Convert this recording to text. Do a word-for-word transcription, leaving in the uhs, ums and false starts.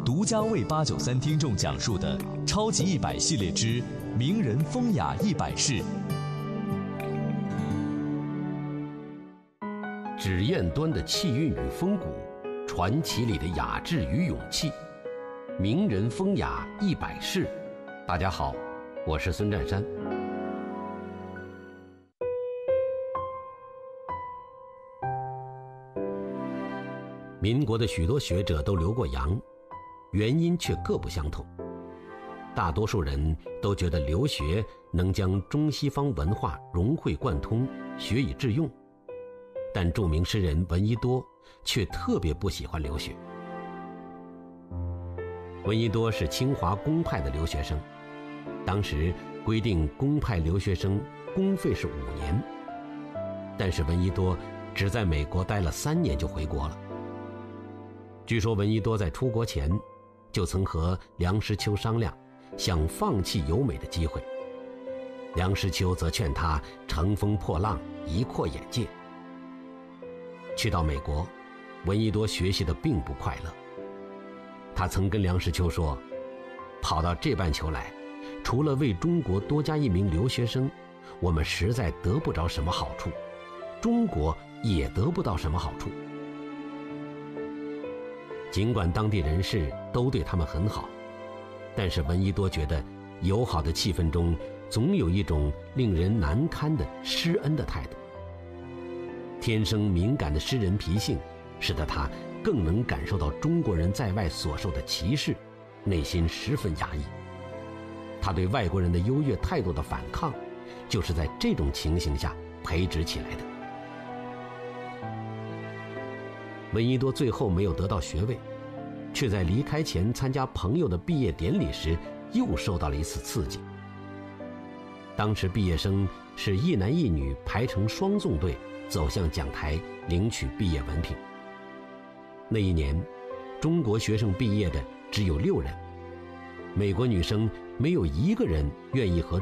独家为八九三听众讲述的超级一百系列之名人风雅一百事。 脂砚端的气韵与风骨，传奇里的雅致与勇气，名人风雅一百事。大家好，我是孙占山。民国的许多学者都留过洋，原因却各不相同。大多数人都觉得留学能将中西方文化融会贯通，学以致用，但著名诗人闻一多却特别不喜欢留学。闻一多是清华公派的留学生，当时规定公派留学生公费是五年，但是闻一多只在美国待了三年就回国了。据说闻一多在出国前就曾和梁实秋商量，想放弃留美的机会，梁实秋则劝他乘风破浪，一扩眼界。去到美国，闻一多学习的并不快乐。他曾跟梁实秋说，跑到这半球来，除了为中国多加一名留学生，我们实在得不着什么好处，中国也得不到什么好处。尽管当地人士都对他们很好，但是闻一多觉得友好的气氛中总有一种令人难堪的施恩的态度。天生敏感的诗人脾性使得他更能感受到中国人在外所受的歧视，内心十分压抑。他对外国人的优越态度的反抗，就是在这种情形下培植起来的。闻一多最后没有得到学位，却在离开前参加朋友的毕业典礼时又受到了一次刺激。当时毕业生是一男一女排成双纵队走向讲台领取毕业文凭。那一年中国学生毕业的只有六人，美国女生没有一个人愿意和